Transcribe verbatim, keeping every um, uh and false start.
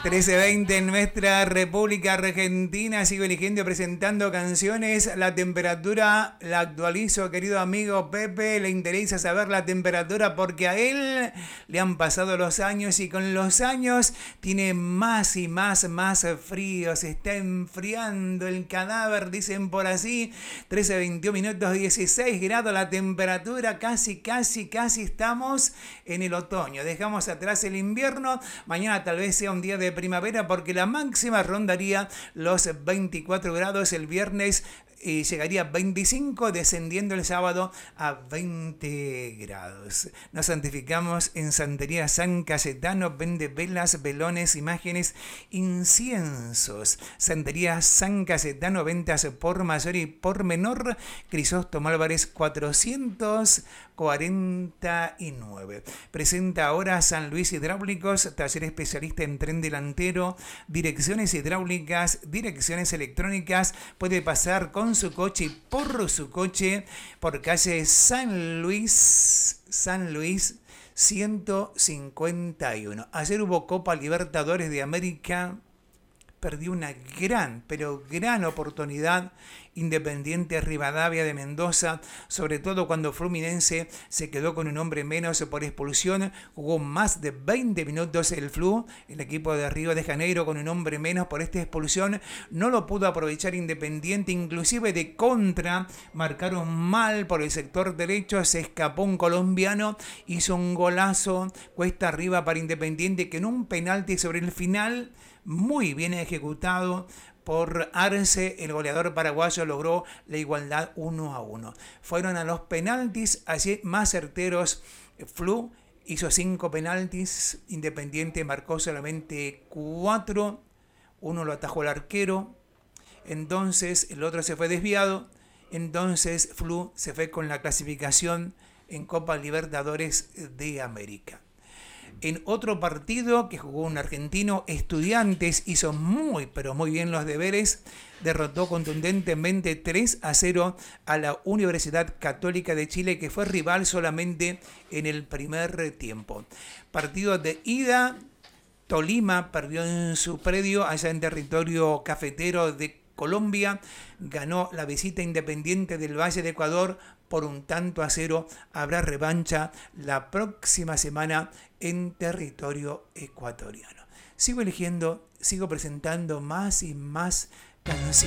trece veinte en nuestra República Argentina. Sigo eligiendo y presentando canciones. La temperatura la actualizo, querido amigo Pepe. Le interesa saber la temperatura porque a él le han pasado los años y con los años tiene más y más, más frío. Se está enfriando el cadáver, dicen por así. trece veintiuno minutos, dieciséis grados la temperatura. Casi, casi, casi estamos en el otoño. Dejamos atrás el invierno. Mañana tal vez sea un día de primavera porque la máxima rondaría los veinticuatro grados el viernes y llegaría a veinticinco, descendiendo el sábado a veinte grados. Nos santificamos en Santería San Cayetano, vende velas, velones, imágenes, inciensos. Santería San Cayetano, ventas por mayor y por menor. Crisóstomo Álvarez cuatrocientos cuarenta y nueve. Presenta ahora San Luis Hidráulicos, taller especialista en tren delantero, direcciones hidráulicas, direcciones electrónicas. Puede pasar con su coche y por su coche por calle San Luis, San Luis ciento cincuenta y uno. Ayer hubo Copa Libertadores de América. Perdió una gran, pero gran oportunidad Independiente Rivadavia de Mendoza, sobre todo cuando Fluminense se quedó con un hombre menos por expulsión. Jugó más de veinte minutos el Flu, el equipo de Río de Janeiro, con un hombre menos por esta expulsión. No lo pudo aprovechar Independiente, inclusive de contra, marcaron mal por el sector derecho, se escapó un colombiano, hizo un golazo cuesta arriba para Independiente, que en un penalti sobre el final, muy bien ejecutado por Arce, el goleador paraguayo logró la igualdad uno a uno. Fueron a los penaltis, allí más certeros. Flu hizo cinco penaltis, Independiente marcó solamente cuatro, uno lo atajó el arquero, entonces el otro se fue desviado, entonces Flu se fue con la clasificación en Copa Libertadores de América. En otro partido que jugó un argentino, Estudiantes hizo muy pero muy bien los deberes, derrotó contundentemente tres a cero a la Universidad Católica de Chile, que fue rival solamente en el primer tiempo. Partido de ida, Tolima perdió en su predio allá en territorio cafetero de Colombia, ganó la visita Independiente del Valle de Ecuador por un tanto a cero. Habrá revancha la próxima semana en territorio ecuatoriano. Sigo eligiendo, sigo presentando más y más canciones.